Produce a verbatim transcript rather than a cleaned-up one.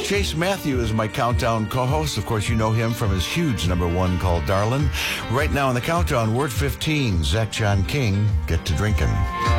Chase Matthew is my countdown co-host. Of course, you know him from his huge number one called Darlin'. Right now on the countdown, word fifteen, Zach John King, Get to Drinkin'.